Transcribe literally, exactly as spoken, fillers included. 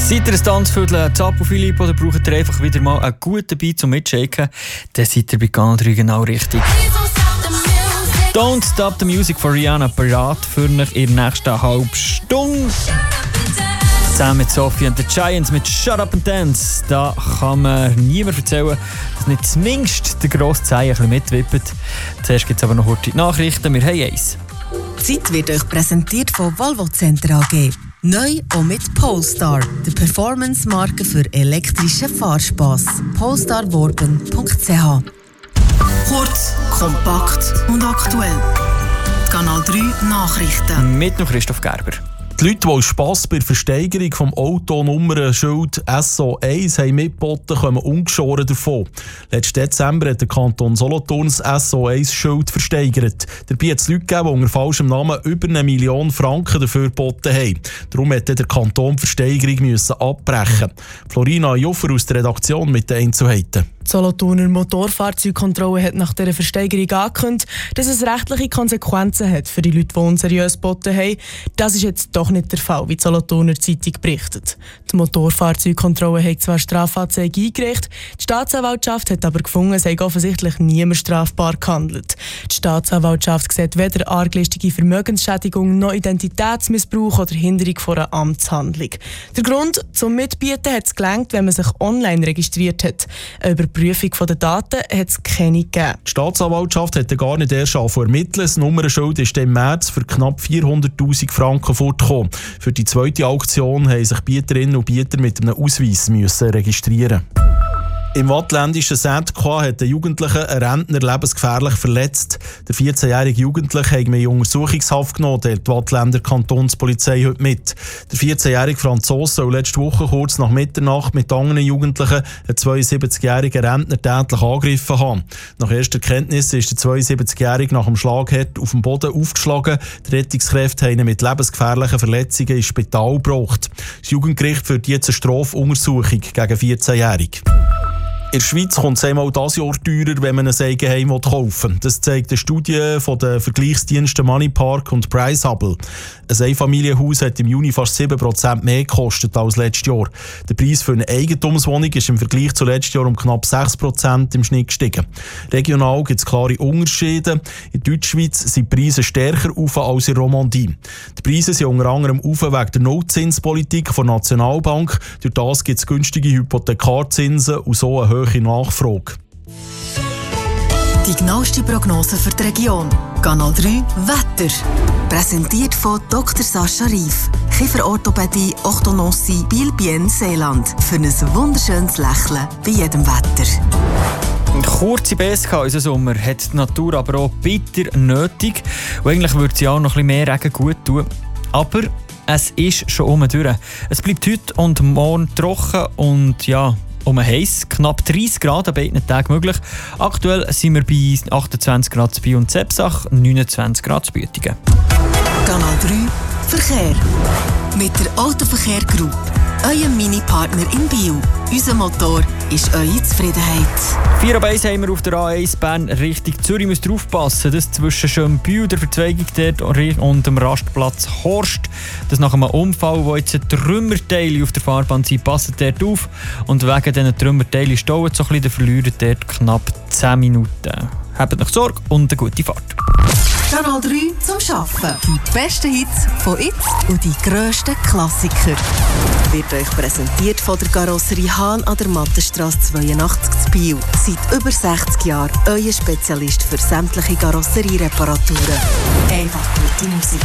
Seid ihr ein Tanzviertel, Zapp und Philipp, oder braucht ihr einfach wieder mal einen guten Beat zum Mitshaken, dann seid ihr bei Kanal drei genau richtig. Don't Stop the Music von Rihanna parat für euch in der nächsten halben Stunde. Zusammen mit Sophie and the Giants mit Shut Up and Dance. Da kann mir niemand erzählen, dass nicht zumindest der grosse Zeichen ein bisschen mitwippt. Zuerst gibt es aber noch heute die Nachrichten. Wir haben eins. Die Zeit wird euch präsentiert von Volvo Center A G. Neu auch mit Polestar, der Performance-Marke für elektrischen Fahrspass. polestar worben punkt c h. Kurz, kompakt und aktuell. Kanal drei Nachrichten. Mit noch Christoph Gerber. Die Leute, die aus Spass bei der Versteigerung vom Autonummernschild S O eins haben mitgeboten, kommen ungeschoren davon. Letzten Dezember hat der Kanton Solothurn das S O eins-Schild versteigert. Dabei hat es Leute gegeben, die unter falschem Namen über eine Million Franken dafür geboten haben. Darum musste der Kanton die Versteigerung müssen abbrechen. Florina Juffer aus der Redaktion mit den Einzelheiten. Die Solothurner Motorfahrzeugkontrolle hat nach dieser Versteigerung angekündigt, dass es rechtliche Konsequenzen hat für die Leute, die unseriös geboten haben. Das ist jetzt doch nicht der Fall, wie die Solothurner Zeitung berichtet. Die Motorfahrzeugkontrolle hat zwar Strafanzeige eingereicht, die Staatsanwaltschaft hat aber gefunden, es sei offensichtlich niemand strafbar gehandelt. Die Staatsanwaltschaft sieht weder arglistige Vermögensschädigung noch Identitätsmissbrauch oder Hinderung von einer Amtshandlung. Der Grund zum Mitbieten hat es gelangt, wenn man sich online registriert hat. Eine Überprüfung der Daten hat es keine gegeben. Die Staatsanwaltschaft hätte gar nicht erst angefangen zu ermitteln. Das Nummernschild ist im März für knapp vierhunderttausend Franken fortgekommen. Für die zweite Auktion haben sich Bieterinnen und Bieter mit einem Ausweis müssen registrieren. Im wattländischen Saint-Croix hat ein Jugendlicher einen Rentner lebensgefährlich verletzt. Der vierzehnjährige Jugendliche hat man in Untersuchungshaft genommen, teilt die Wattländer Kantonspolizei heute mit. Der vierzehnjährige Franzose soll letzte Woche kurz nach Mitternacht mit anderen Jugendlichen einen zweiundsiebzigjährigen Rentner tätlich angegriffen haben. Nach erster Kenntnis ist der zweiundsiebzigjährige nach dem Schlagherd auf dem Boden aufgeschlagen. Die Rettungskräfte haben ihn mit lebensgefährlichen Verletzungen ins Spital gebracht. Das Jugendgericht führt jetzt eine Strafuntersuchung gegen vierzehnjährige. In der Schweiz kommt es einmal dieses Jahr teurer, wenn man ein Eigenheim kaufen will. Das zeigt eine Studie von den Vergleichsdiensten Moneypark und Priceable. Ein Einfamilienhaus hat im Juni fast sieben Prozent mehr gekostet als letztes Jahr. Der Preis für eine Eigentumswohnung ist im Vergleich zu letztes Jahr um knapp sechs Prozent im Schnitt gestiegen. Regional gibt es klare Unterschiede. In Deutschschweiz sind die Preise stärker auf als in Romandie. Die Preise sind unter anderem auf wegen der Nullzinspolitik der Nationalbank. Durch das gibt es günstige Hypothekarzinsen und so eine hohe Nachfrage. Die genaueste Prognose für die Region. Kanal drei Wetter. Präsentiert von Doktor Sascha Rief. Kieferorthopädie, Orthodontie, Biel-Bienne, Seeland. Für ein wunderschönes Lächeln bei jedem Wetter. Kurze B S K unseren Sommer hat die Natur aber auch bitter nötig. Und eigentlich würde sie auch noch ein bisschen mehr Regen gut tun. Aber es ist schon um durch. Es bleibt heute und morgen trocken und ja, um heiß, knapp dreißig Grad an beiden Tagen möglich. Aktuell sind wir bei achtundzwanzig Grad zu Biel und Zebsach, neunundzwanzig Grad zu Büetigen. Kanal drei Verkehr. Mit der Autoverkehr Group, eurem Mini-Partner in Biel. Unser Motor ist eure Zufriedenheit. vier Uhr eins haben wir auf der A eins Bern Richtung Zürich. Müsst ihr aufpassen, das zwischen Schönbühl, der Verzweigung dort und dem Rastplatz Horst. Das nach einem Unfall, wo jetzt Trümmerteile auf der Fahrbahn sind, passen dort auf. Und wegen diesen Trümmerteilen stauen so ein bisschen, dann verlieren dort knapp zehn Minuten. Habt noch Sorge und eine gute Fahrt. Kanal drei zum Arbeiten. Die besten Hits von jetzt und die grössten Klassiker. Wird euch präsentiert von der Karosserie Hahn an der Mattenstrasse zweiundachtzig zu Biel. Seit über sechzig Jahren euer Spezialist für sämtliche Karosseriereparaturen. Einfach gute Musik.